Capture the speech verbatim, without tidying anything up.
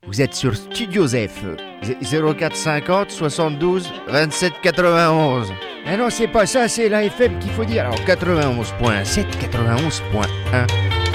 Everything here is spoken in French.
Vous êtes sur Studio Zef, zéro quatre cinquante soixante-douze vingt-sept quatre-vingt-onze. Ah non, c'est pas ça, c'est la F M qu'il faut dire. Alors quatre-vingt-onze point sept, quatre-vingt-onze point un.